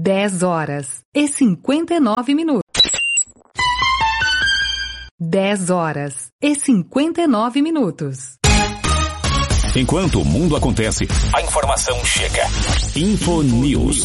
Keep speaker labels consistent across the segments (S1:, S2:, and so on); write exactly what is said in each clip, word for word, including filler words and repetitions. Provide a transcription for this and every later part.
S1: dez horas e cinquenta e nove minutos. dez horas e cinquenta e nove minutos.
S2: Enquanto o mundo acontece, a informação chega. Infonews.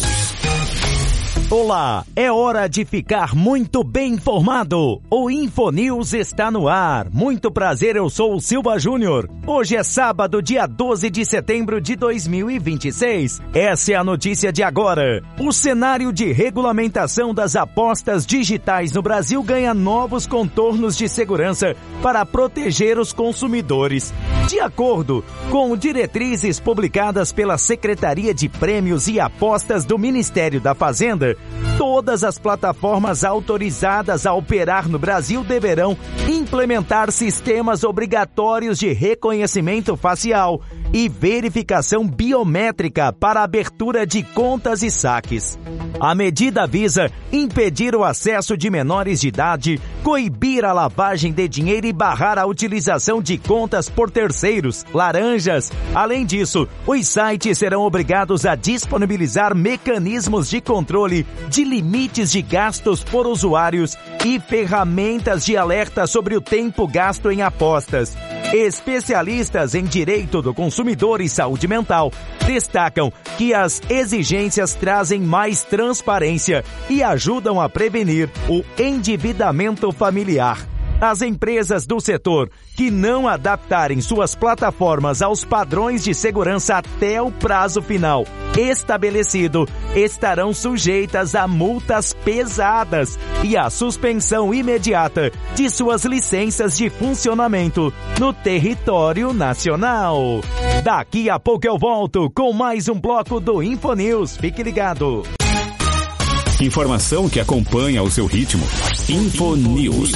S3: Olá, é hora de ficar muito bem informado. O Infonews está no ar. Muito prazer, eu sou o Silva Júnior. Hoje é sábado, dia doze de setembro de dois mil e vinte e seis. Essa é a notícia de agora. O cenário de regulamentação das apostas digitais no Brasil ganha novos contornos de segurança para proteger os consumidores. De acordo com diretrizes publicadas pela Secretaria de Prêmios e Apostas do Ministério da Fazenda, todas as plataformas autorizadas a operar no Brasil deverão implementar sistemas obrigatórios de reconhecimento facial e verificação biométrica para abertura de contas e saques. A medida visa impedir o acesso de menores de idade, coibir a lavagem de dinheiro e barrar a utilização de contas por terceiros, laranjas. Além disso, os sites serão obrigados a disponibilizar mecanismos de controle de limites de gastos por usuários e ferramentas de alerta sobre o tempo gasto em apostas. Especialistas em direito do consumidor e saúde mental destacam que as exigências trazem mais transparência e ajudam a prevenir o endividamento familiar. As empresas do setor que não adaptarem suas plataformas aos padrões de segurança até o prazo final estabelecido estarão sujeitas a multas pesadas e a suspensão imediata de suas licenças de funcionamento no território nacional. Daqui a pouco eu volto com mais um bloco do Infonews. Fique ligado.
S2: Informação que acompanha o seu ritmo. Infonews.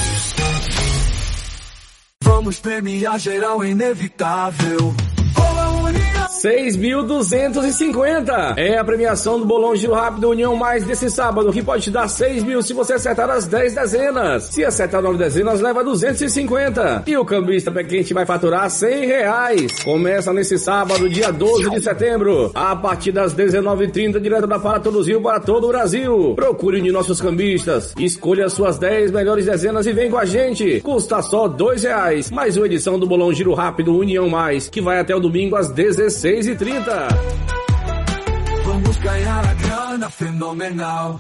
S4: Vamos premiar geral, é inevitável.
S5: seis mil duzentos e cinquenta é a premiação do Bolão Giro Rápido União Mais desse sábado, que pode te dar seis mil se você acertar as dez dezenas. Se acertar nove dezenas, leva duzentos e cinquenta. E o cambista pé quente vai faturar cem reais. Começa nesse sábado, dia doze de setembro, a partir das dezenove e trinta, direto da Para Todos Rio para todo o Brasil. Procure um de nossos cambistas, escolha as suas dez melhores dezenas e vem com a gente. Custa só dois reais. Mais uma edição do Bolão Giro Rápido União Mais, que vai até o domingo às dezesseis e trinta.
S4: Vamos ganhar a grana fenomenal.